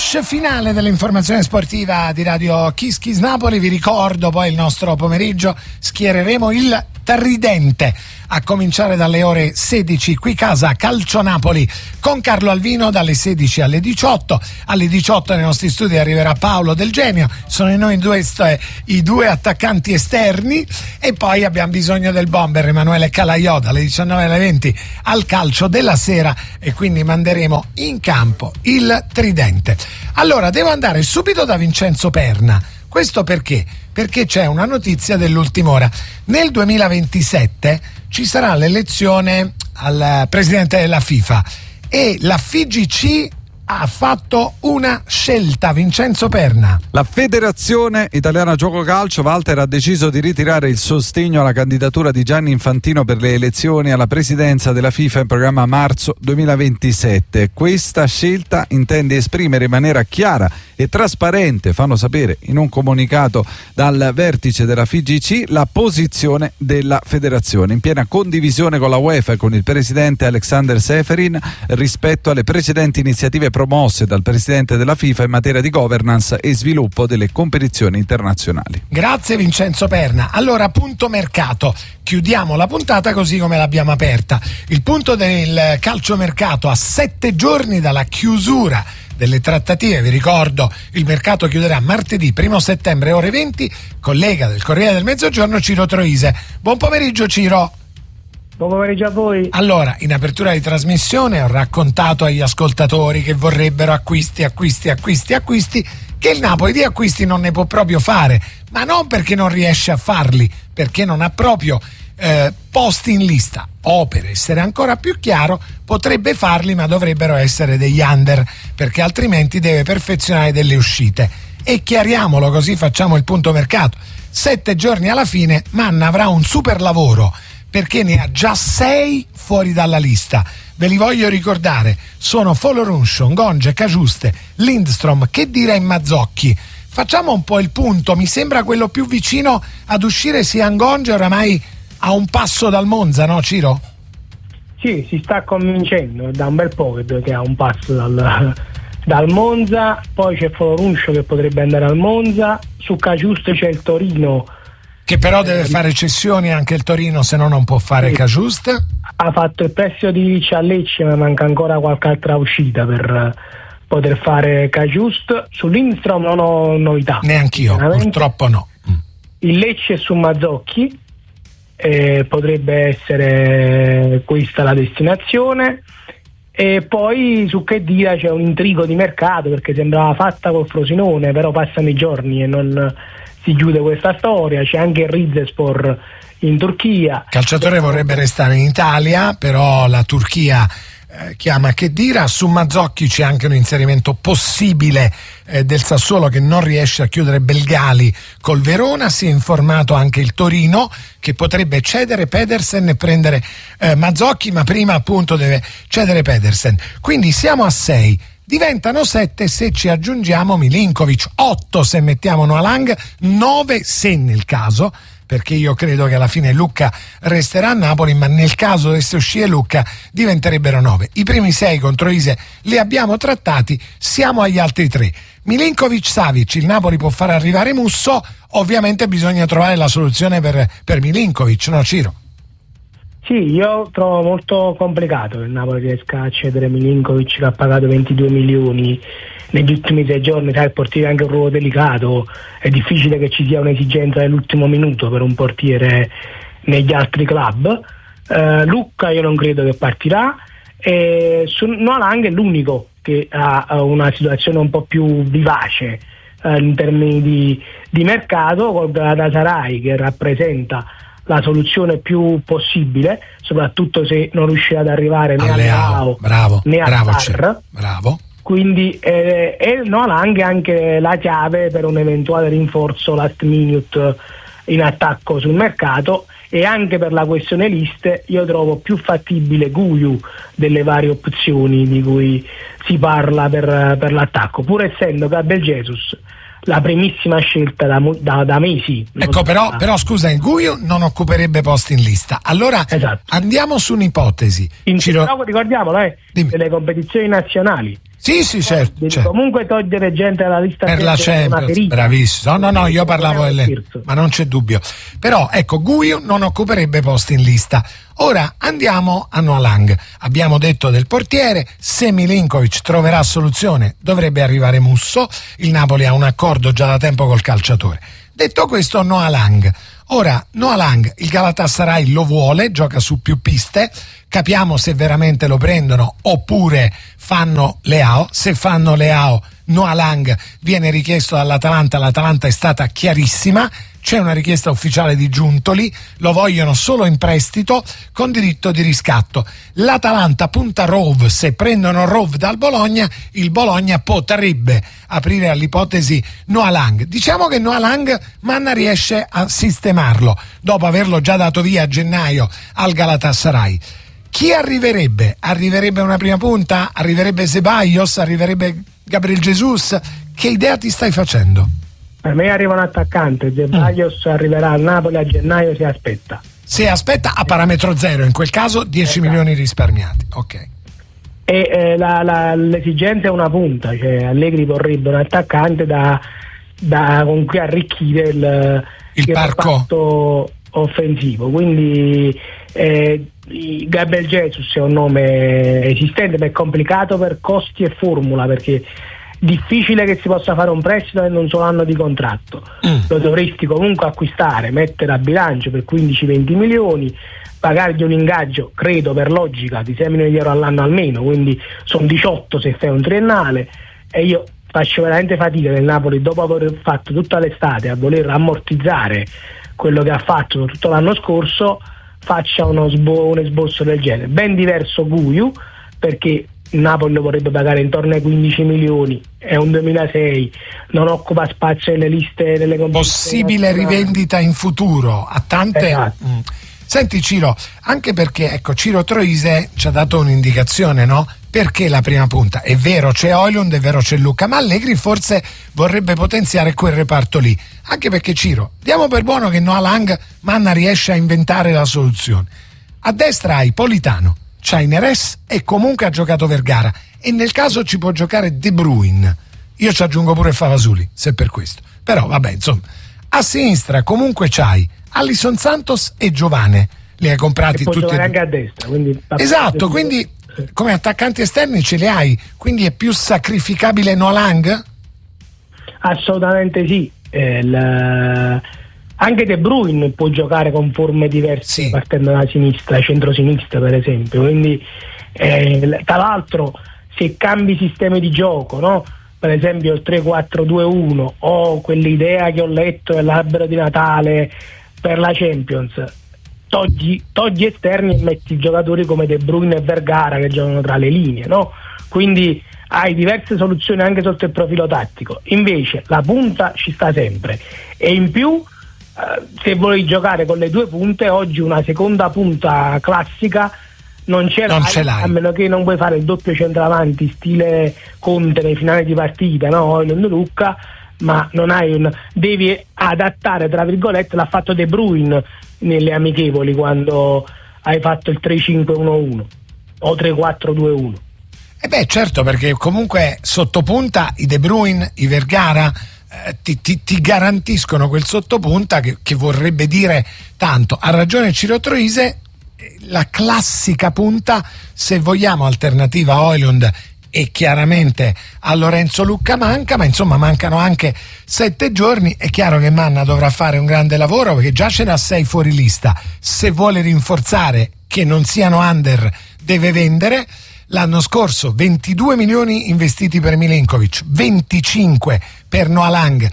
flash finale dell'informazione sportiva di Radio Kiss Kiss Napoli. Vi ricordo poi il nostro pomeriggio schiereremo il tridente a cominciare dalle ore 16 qui casa Calcio Napoli con Carlo Alvino dalle 16 alle 18. Alle 18 nei nostri studi arriverà Paolo Del Genio, sono noi i due attaccanti esterni, e poi abbiamo bisogno del bomber Emanuele Calaiò dalle 19 alle 20 al calcio della sera, e quindi manderemo in campo il tridente. Allora devo andare subito da Vincenzo Perna. Questo perché? Perché c'è una notizia dell'ultima ora. Nel 2027 ci sarà l'elezione al presidente della FIFA e la FIGC ha fatto una scelta. Vincenzo Perna. La Federazione Italiana Gioco Calcio, Walter, ha deciso di ritirare il sostegno alla candidatura di Gianni Infantino per le elezioni alla presidenza della FIFA in programma marzo 2027. Questa scelta intende esprimere in maniera chiara e trasparente, fanno sapere in un comunicato dal vertice della FIGC, la posizione della federazione, in piena condivisione con la UEFA e con il presidente Alexander Seferin rispetto alle precedenti iniziative promosse dal presidente della FIFA in materia di governance e sviluppo delle competizioni internazionali. Grazie Vincenzo Perna. Allora, punto mercato. Chiudiamo la puntata così come l'abbiamo aperta. Il punto del calciomercato a 7 giorni dalla chiusura delle trattative. Vi ricordo, il mercato chiuderà martedì 1 settembre ore 20. Collega del Corriere del Mezzogiorno Ciro Troise. Buon pomeriggio Ciro. Buon pomeriggio a voi. Allora, in apertura di trasmissione ho raccontato agli ascoltatori che vorrebbero acquisti, che il Napoli di acquisti non ne può proprio fare, ma non perché non riesce a farli, perché non ha proprio posti in lista. O, per essere ancora più chiaro, potrebbe farli, ma dovrebbero essere degli under, perché altrimenti deve perfezionare delle uscite. E chiariamolo, così facciamo il punto mercato. 7 giorni alla fine, Manna avrà un super lavoro, perché ne ha già 6 fuori dalla lista. Ve li voglio ricordare: sono Foloruncio, Ngonge, Cagiuste, Lindstrom, che dire in Mazzocchi. Facciamo un po' il punto. Mi sembra quello più vicino ad uscire sia Ngonge, oramai a un passo dal Monza, no Ciro? Sì, si sta convincendo, da un bel po' che è a un passo dal Monza. Poi c'è Foloruncio che potrebbe andare al Monza, su Cagiuste c'è il Torino, che però deve fare cessioni anche il Torino, se no non può fare sì. Cagiuste. Ha fatto il prestito di Ilic a Lecce, ma manca ancora qualche altra uscita per poter fare Cagiuste. Su Lindstrom non ho novità. Neanch'io, purtroppo no. Il Lecce è su Mazzocchi, potrebbe essere questa la destinazione. E poi su Khedira c'è un intrigo di mercato, perché sembrava fatta col Frosinone, però passano i giorni e non si chiude questa storia. C'è anche il Rizespor in Turchia. Il calciatore vorrebbe restare in Italia, però la Turchia chiama Khedira. Su Mazzocchi c'è anche un inserimento possibile del Sassuolo, che non riesce a chiudere Belgali col Verona. Si è informato anche il Torino, che potrebbe cedere Pedersen e prendere Mazzocchi, ma prima appunto deve cedere Pedersen. Quindi siamo a 6. Diventano 7 se ci aggiungiamo Milinkovic, 8 se mettiamo Noalang, 9 se nel caso, perché io credo che alla fine Lucca resterà a Napoli, ma nel caso dovesse uscire Lucca diventerebbero 9. I primi 6 contro Ise li abbiamo trattati, siamo agli altri 3. Milinkovic-Savic, il Napoli può far arrivare Musso, ovviamente bisogna trovare la soluzione per Milinkovic, no Ciro? Sì, io trovo molto complicato che il Napoli riesca a cedere Milinkovic, che ha pagato 22 milioni negli ultimi 6 giorni. Sai, il portiere è anche un ruolo delicato, è difficile che ci sia un'esigenza dell'ultimo minuto per un portiere negli altri club. Lucca io non credo che partirà, e Noalang è l'unico che ha una situazione un po' più vivace in termini di mercato, col Galatasaray che rappresenta la soluzione più possibile, soprattutto se non riuscirà ad arrivare né a Leao né a Sarr. Bravo. Quindi Noalang è anche la chiave per un eventuale rinforzo last minute in attacco sul mercato, e anche per la questione liste io trovo più fattibile Guiu delle varie opzioni di cui si parla per l'attacco, pur essendo Gabriel Jesus la primissima scelta da mesi. Ecco, però scusa, il Guiu non occuperebbe posti in lista. Allora andiamo su un'ipotesi. Però ricordiamolo, delle competizioni nazionali. Sì, certo. Comunque togliere gente dalla lista per la Champions, bravissimo. No, io parlavo ma non c'è dubbio. Però ecco, Guiu non occuperebbe posti in lista. Ora andiamo a Noah Lang. Abbiamo detto del portiere, se Milinkovic troverà soluzione dovrebbe arrivare Musso. Il Napoli ha un accordo già da tempo col calciatore. Detto questo, Noah Lang. Ora, Noah Lang, il Galatasaray lo vuole, gioca su più piste, capiamo se veramente lo prendono oppure fanno Leao. Se fanno Leao, Noah Lang viene richiesto dall'Atalanta, l'Atalanta è stata chiarissima, c'è una richiesta ufficiale di Giuntoli, lo vogliono solo in prestito con diritto di riscatto. L'Atalanta punta Rov, se prendono Rov dal Bologna, il Bologna potrebbe aprire all'ipotesi Noah Lang. Diciamo che Noah Lang Manna riesce a sistemarlo dopo averlo già dato via a gennaio al Galatasaray. Chi arriverebbe? Arriverebbe una prima punta? Arriverebbe Ceballos? Arriverebbe Gabriel Jesus? Che idea ti stai facendo? Per me arriva un attaccante, Ceballos arriverà al Napoli a gennaio, si aspetta. Si aspetta a parametro zero, in quel caso 10 milioni risparmiati. Ok. E l'esigenza è una punta, cioè Allegri vorrebbe un attaccante con cui arricchire il parco offensivo, quindi Gabriel Jesus è un nome esistente, ma è complicato per costi e formula, perché difficile che si possa fare un prestito avendo un solo anno di contratto. Lo dovresti comunque acquistare, mettere a bilancio per 15-20 milioni, pagargli un ingaggio, credo per logica, di 6 milioni di euro all'anno almeno, quindi sono 18 se fai un triennale, e io faccio veramente fatica nel Napoli, dopo aver fatto tutta l'estate a voler ammortizzare quello che ha fatto tutto l'anno scorso, faccia un esborso del genere. Ben diverso Guiu, perché Napoli lo vorrebbe pagare intorno ai 15 milioni, è un 2006, non occupa spazio nelle liste delle competizioni. Possibile rivendita in futuro a tante. Esatto. Senti Ciro, anche perché ecco, Ciro Troise ci ha dato un'indicazione, no? Perché la prima punta? È vero c'è Højlund, è vero c'è Luca, ma Allegri forse vorrebbe potenziare quel reparto lì, anche perché Ciro, diamo per buono che Noah Lang Manna riesce a inventare la soluzione. A destra hai Politano, c'hai Neres e comunque ha giocato Vergara, e nel caso ci può giocare De Bruyne. Io ci aggiungo pure Favasuli, se per questo. Però vabbè, insomma, a sinistra comunque c'hai Alisson Santos e Giovane, li hai comprati tutti e anche a destra, quindi esatto, quindi come attaccanti esterni ce li hai, quindi è più sacrificabile Noah Lang? Assolutamente sì. Anche De Bruyne può giocare con forme diverse, sì, partendo da sinistra, centro-sinistra per esempio, quindi tra l'altro se cambi sistemi di gioco, no? Per esempio il 3-4-2-1 o quell'idea che ho letto dell'albero di Natale per la Champions, togli esterni e metti giocatori come De Bruyne e Vergara che giocano tra le linee, no? Quindi hai diverse soluzioni anche sotto il profilo tattico. Invece la punta ci sta sempre, e in più se vuoi giocare con le due punte, oggi una seconda punta classica non ce l'hai, a meno che non vuoi fare il doppio centravanti stile Conte nei finali di partita, no? Højlund Lucca, ma non hai devi adattare, tra virgolette, l'ha fatto De Bruyne nelle amichevoli quando hai fatto il 3-5-1-1 o 3-4-2-1. E beh, certo, perché comunque sottopunta i De Bruyne, i Vergara ti garantiscono quel sottopunta che vorrebbe dire tanto. Ha ragione Ciro Troise, la classica punta, se vogliamo, alternativa a Højlund e chiaramente a Lorenzo Lucca manca, ma insomma mancano anche 7 giorni. È chiaro che Manna dovrà fare un grande lavoro, perché già ce n'ha 6 fuori lista, se vuole rinforzare che non siano under deve vendere. L'anno scorso 22 milioni investiti per Milinkovic, 25 per Noah Lang,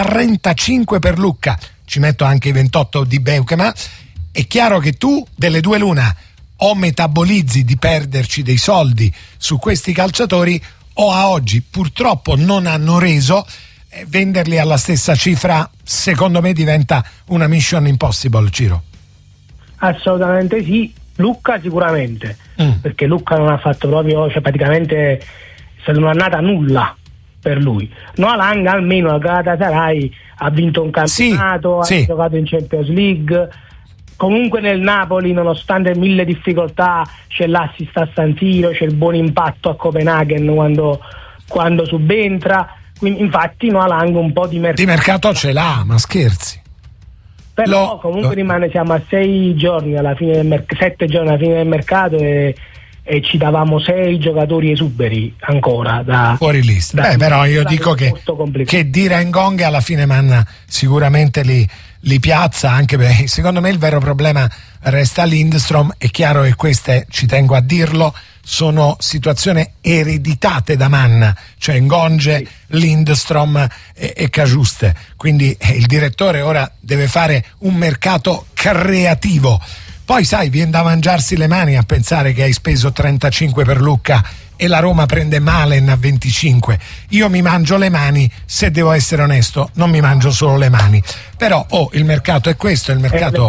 35 per Lucca, ci metto anche i 28 di Beukema. È chiaro che tu delle due l'una, o metabolizzi di perderci dei soldi su questi calciatori, o a oggi purtroppo non hanno reso, venderli alla stessa cifra secondo me diventa una mission impossible, Ciro. Assolutamente sì. Lucca sicuramente, perché Lucca non ha fatto proprio, cioè praticamente è stata un'annata nulla per lui. Noah Lang almeno a Galatasaray ha vinto un campionato, ha giocato in Champions League. Comunque nel Napoli, nonostante 1000 difficoltà, c'è l'assist a San Siro, c'è il buon impatto a Copenaghen quando quando subentra, quindi infatti Noalanga un po' di mercato ce l'ha, ma scherzi. Però comunque siamo a 6 giorni alla fine 7 giorni alla fine del mercato e ci davamo 6 giocatori esuberi ancora da fuori lista. Però io dico che Dira Ngong alla fine Manna sicuramente li piazza, anche perché secondo me il vero problema resta Lindstrom. È chiaro che queste, ci tengo a dirlo, sono situazioni ereditate da Manna, cioè Ngonge, Lindstrom e Cagiuste, quindi il direttore ora deve fare un mercato creativo. Poi sai, viene da mangiarsi le mani a pensare che hai speso 35 per Lucca e la Roma prende Malen a 25. Io mi mangio le mani, se devo essere onesto, non mi mangio solo le mani. Però il mercato è questo, il mercato...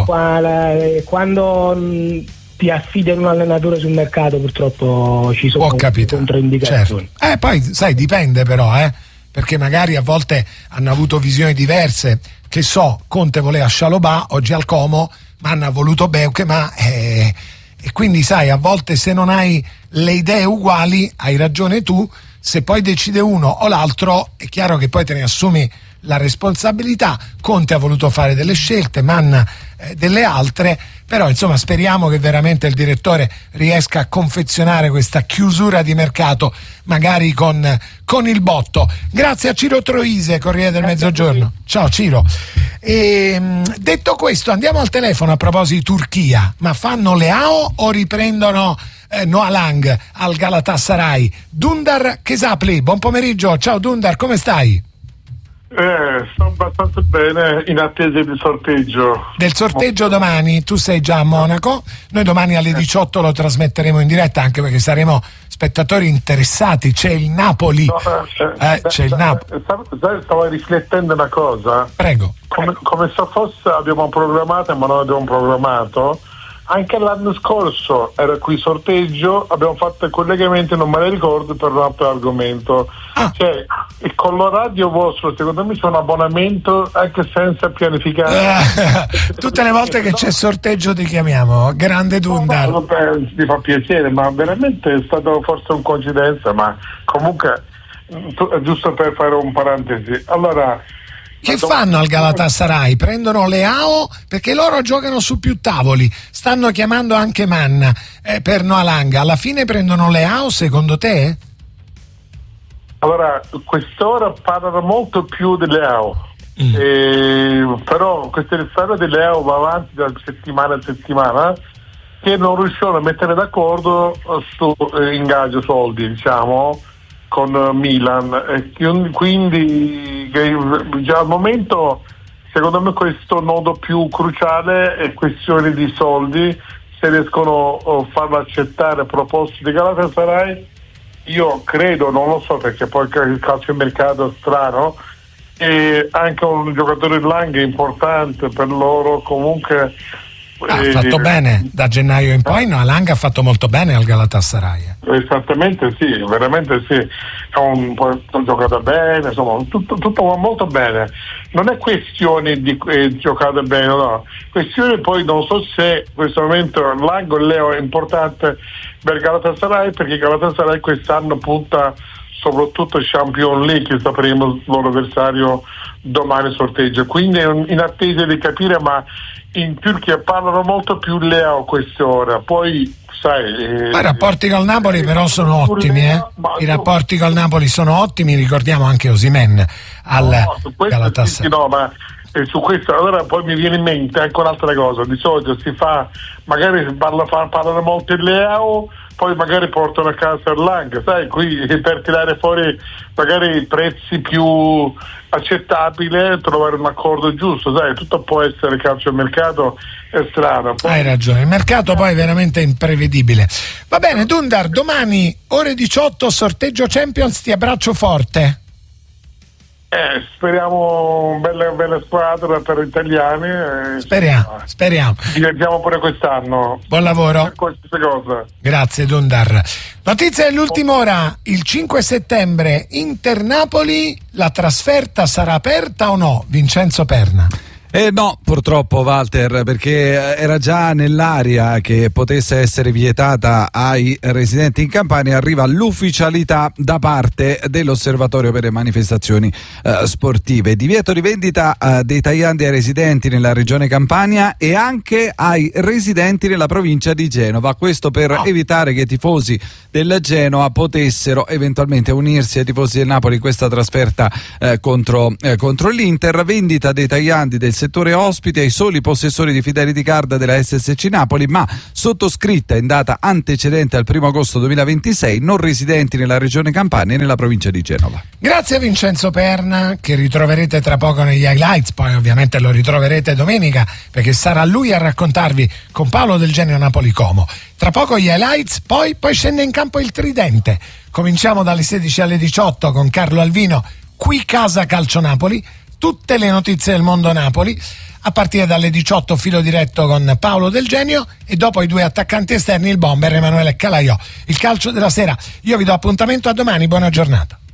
Quando ti affidi ad un allenatore sul mercato purtroppo ci sono controindicazioni. Certo. Poi sai, dipende però, perché magari a volte hanno avuto visioni diverse. Che so, Conte voleva Scialobà, oggi al Como, Manna ha voluto Beukema, e quindi sai, a volte se non hai le idee uguali, hai ragione tu, se poi decide uno o l'altro è chiaro che poi te ne assumi la responsabilità. Conte ha voluto fare delle scelte, Manna delle altre, però insomma speriamo che veramente il direttore riesca a confezionare questa chiusura di mercato magari con il botto. Grazie a Ciro Troise, Corriere del Mezzogiorno. Ciao Ciro. Detto questo, andiamo al telefono a proposito di Turchia. Ma fanno Leao o riprendono Noalang al Galatasaray? Dundar Kesapli, buon pomeriggio. Ciao Dundar, come stai? Sto abbastanza bene, in attesa del sorteggio. Del sorteggio domani, tu sei già a Monaco, noi domani alle 18 lo trasmetteremo in diretta, anche perché saremo spettatori interessati. C'è il Napoli, c'è il Napoli. Stavo riflettendo una cosa. Prego. Come se fosse abbiamo programmato, ma non abbiamo programmato. Anche l'anno scorso era qui sorteggio, abbiamo fatto il collegamento, non me ne ricordo, per un altro argomento. Cioè, con la radio vostro, secondo me c'è un abbonamento anche senza pianificare. Tutte le volte che c'è sorteggio ti chiamiamo, grande Dundar. Mi fa piacere, ma veramente è stato forse un coincidenza, ma comunque giusto per fare un parentesi. Allora, che fanno al Galatasaray? Prendono Leao, perché loro giocano su più tavoli, stanno chiamando anche Manna per Noalanga. Alla fine prendono Leao, secondo te? Allora, quest'ora parlano molto più di Leao, però questa storia di Leao va avanti da settimana a settimana, che non riuscivano a mettere d'accordo su ingaggio soldi, diciamo, con Milan, quindi già al momento secondo me questo nodo più cruciale è questione di soldi. Se riescono a farlo accettare proposte di Galatasaray, io credo, non lo so perché poi il calcio di mercato è strano, e anche un giocatore Lang è importante per loro comunque. Ha fatto bene da gennaio in poi, Noalanga ha fatto molto bene al Galatasaray. Esattamente sì, veramente sì, è un giocato bene, insomma tutto molto bene. Non è questione di giocare bene, no, questione poi non so se in questo momento Lang Leo è importante per Galatasaray, perché Galatasaray quest'anno punta soprattutto Champions League, che sapremo il loro avversario domani sorteggio, quindi in attesa di capire, ma in Turchia parlano molto più Leao quest'ora. Poi sai, i rapporti col Napoli però sono ottimi, i rapporti col Napoli sono ottimi, ricordiamo anche Osimhen al Galatasaray. No, ma su questo allora poi mi viene in mente anche un'altra cosa. Di solito si fa, magari parlano molto il Leao, poi magari portano a casa Lang, sai, qui per tirare fuori magari prezzi più accettabili, trovare un accordo giusto, sai, tutto può essere calcio del mercato, è strano. Poi... Hai ragione, il mercato poi è veramente imprevedibile. Va bene Dundar, domani ore 18 sorteggio Champions, ti abbraccio forte. Speriamo bella squadra per gli italiani. Speriamo. Diventiamo pure quest'anno. Buon lavoro. Grazie Dundar. Notizia dell'ultima ora, il 5 settembre Inter-Napoli, la trasferta sarà aperta o no? Vincenzo Perna. No, purtroppo Walter, perché era già nell'aria che potesse essere vietata ai residenti in Campania. Arriva l'ufficialità da parte dell'Osservatorio per le manifestazioni sportive. Divieto di vendita dei tagliandi ai residenti nella regione Campania e anche ai residenti nella provincia di Genova. Questo per evitare che i tifosi del Genoa potessero eventualmente unirsi ai tifosi del Napoli in questa trasferta contro l'Inter. Vendita dei tagliandi del settore ospiti ai soli possessori di Fidelity Card della SSC Napoli, ma sottoscritta in data antecedente al 1 agosto 2026, non residenti nella regione Campania e nella provincia di Genova. Grazie a Vincenzo Perna, che ritroverete tra poco negli highlights, poi ovviamente lo ritroverete domenica perché sarà lui a raccontarvi con Paolo Del Genio Napoli Como. Tra poco gli highlights, poi scende in campo il tridente. Cominciamo dalle 16 alle 18 con Carlo Alvino, qui Casa Calcio Napoli, tutte le notizie del mondo Napoli, a partire dalle 18 filo diretto con Paolo Del Genio e dopo i due attaccanti esterni, il bomber Emanuele Calaiò. Il calcio della sera, io vi do appuntamento a domani, buona giornata.